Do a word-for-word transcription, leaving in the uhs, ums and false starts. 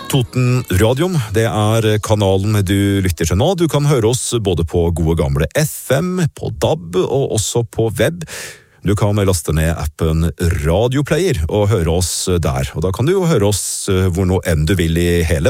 Toten Radio, det er kanalen du lytter til nå. Du kan høre oss både på gode gamle F M, på D A B og også på web. Du kan laste ned appen Radioplayer og høre oss der. Og da kan du jo høre oss hvor nå enn du vil i hele